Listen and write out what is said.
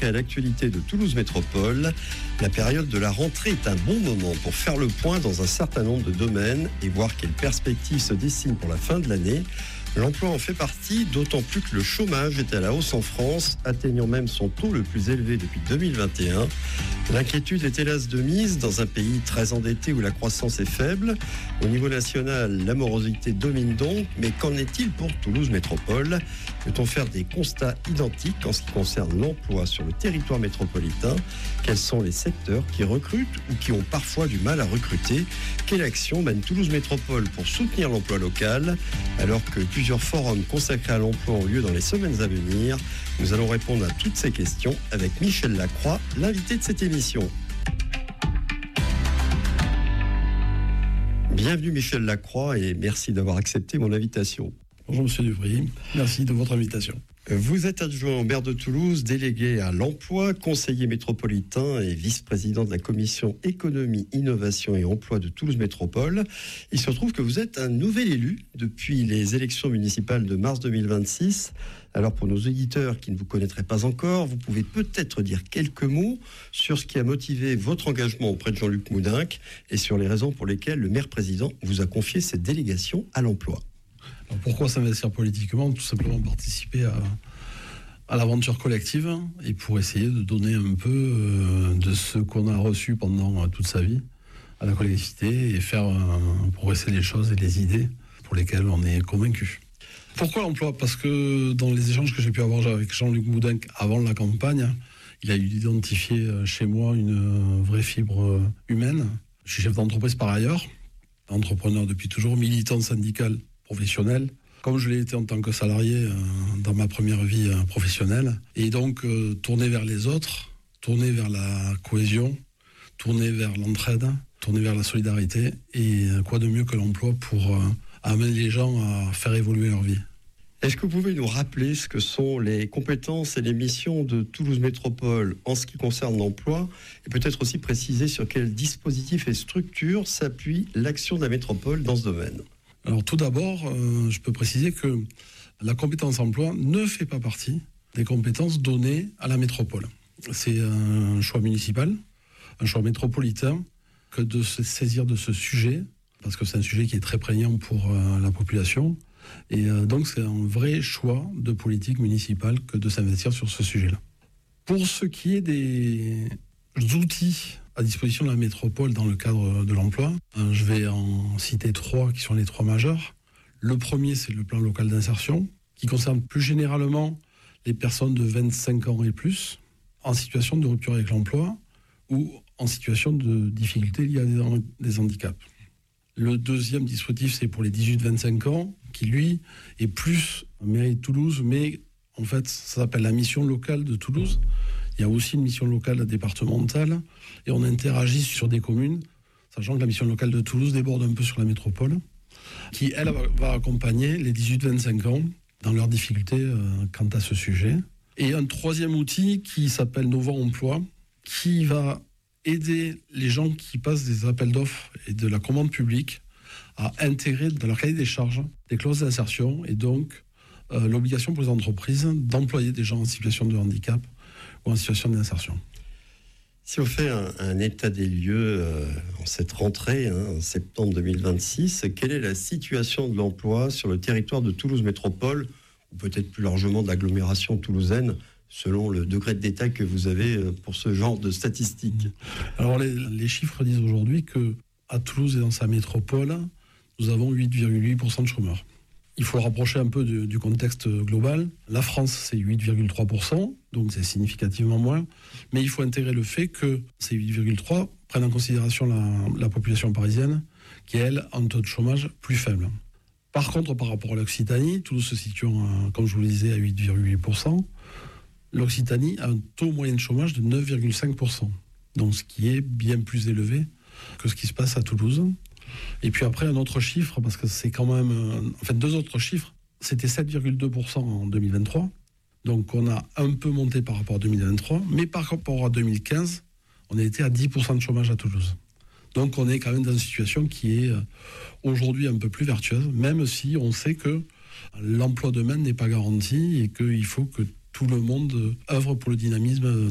consacrée à l'actualité de Toulouse Métropole. La période de la rentrée est un bon moment pour faire le point dans un certain nombre de domaines et voir quelles perspectives se dessinent pour la fin de l'année. L'emploi en fait partie, d'autant plus que le chômage est à la hausse en France, atteignant même son taux le plus élevé depuis 2021. L'inquiétude est hélas de mise dans un pays très endetté où la croissance est faible. Au niveau national, la morosité domine donc, mais qu'en est-il pour Toulouse Métropole ? Peut-on faire des constats identiques en ce qui concerne l'emploi sur le territoire métropolitain ? Quels sont les secteurs qui recrutent ou qui ont parfois du mal à recruter ? Quelle action mène Toulouse Métropole pour soutenir l'emploi local ? Alors que plusieurs forums consacrés à l'emploi ont lieu dans les semaines à venir, nous allons répondre à toutes ces questions avec Michel Lacroix, l'invité de cette émission. Bienvenue Michel Lacroix et merci d'avoir accepté mon invitation. Bonjour Monsieur Duvry, merci de votre invitation. Vous êtes adjoint au maire de Toulouse, délégué à l'emploi, conseiller métropolitain et vice-président de la commission économie, innovation et emploi de Toulouse Métropole. Il se trouve que vous êtes un nouvel élu depuis les élections municipales de mars 2026. Alors pour nos auditeurs qui ne vous connaîtraient pas encore, vous pouvez peut-être dire quelques mots sur ce qui a motivé votre engagement auprès de Jean-Luc Moudenc et sur les raisons pour lesquelles le maire-président vous a confié cette délégation à l'emploi. Alors pourquoi s'investir politiquement ? Tout simplement participer à l'aventure collective et pour essayer de donner un peu de ce qu'on a reçu pendant toute sa vie à la collectivité et faire progresser les choses et les idées pour lesquelles on est convaincu. Pourquoi l'emploi ? Parce que dans les échanges que j'ai pu avoir avec Jean-Luc Moudenc avant la campagne, il a identifié chez moi une vraie fibre humaine. Je suis chef d'entreprise par ailleurs, entrepreneur depuis toujours, militant syndical professionnel, comme je l'ai été en tant que salarié dans ma première vie professionnelle. Et donc, tourner vers les autres, tourner vers la cohésion, tourner vers l'entraide, tourner vers la solidarité. Et quoi de mieux que l'emploi pour amener les gens à faire évoluer leur vie. Est-ce que vous pouvez nous rappeler ce que sont les compétences et les missions de Toulouse Métropole en ce qui concerne l'emploi et peut-être aussi préciser sur quels dispositifs et structures s'appuie l'action de la métropole dans ce domaine ? Alors tout d'abord, je peux préciser que la compétence emploi ne fait pas partie des compétences données à la métropole. C'est un choix municipal, un choix métropolitain que de se saisir de ce sujet, parce que c'est un sujet qui est très prégnant pour la population. Et donc c'est un vrai choix de politique municipale que de s'investir sur ce sujet-là. Pour ce qui est des outils à disposition de la métropole dans le cadre de l'emploi, je vais en citer 3 qui sont les 3 majeurs. Le premier, c'est le plan local d'insertion, qui concerne plus généralement les personnes de 25 ans et plus, en situation de rupture avec l'emploi ou en situation de difficulté liée à des handicaps. Le deuxième dispositif, c'est pour les 18-25 ans, qui lui est plus mairie de Toulouse, mais en fait, ça s'appelle la mission locale de Toulouse. Il y a aussi une mission locale départementale et on interagit sur des communes, sachant que la mission locale de Toulouse déborde un peu sur la métropole, qui, elle, va accompagner les 18-25 ans dans leurs difficultés quant à ce sujet. Et un troisième outil qui s'appelle Nova Emploi, qui va aider les gens qui passent des appels d'offres et de la commande publique à intégrer dans leur cahier des charges des clauses d'insertion et donc l'obligation pour les entreprises d'employer des gens en situation de handicap ou en situation d'insertion. Si on fait un état des lieux en cette rentrée, en septembre 2026, quelle est la situation de l'emploi sur le territoire de Toulouse Métropole, ou peut-être plus largement de l'agglomération toulousaine, selon le degré de détail que vous avez pour ce genre de statistiques ? Alors les chiffres disent aujourd'hui qu'à Toulouse et dans sa métropole, nous avons 8,8% de chômeurs. Il faut le rapprocher un peu du contexte global. La France, c'est 8,3%, donc c'est significativement moins. Mais il faut intégrer le fait que ces 8,3% prennent en considération la population parisienne, qui, elle, a un taux de chômage plus faible. Par contre, par rapport à l'Occitanie, Toulouse se situe, comme je vous le disais, à 8,8%. L'Occitanie a un taux moyen de chômage de 9,5%. Donc ce qui est bien plus élevé que ce qui se passe à Toulouse. Et puis après, un autre chiffre, parce que c'est quand même... En fait, 2 autres chiffres. C'était 7,2% en 2023. Donc on a un peu monté par rapport à 2023. Mais par rapport à 2015, on a été à 10% de chômage à Toulouse. Donc on est quand même dans une situation qui est aujourd'hui un peu plus vertueuse, même si on sait que l'emploi demain n'est pas garanti et qu'il faut que tout le monde œuvre pour le dynamisme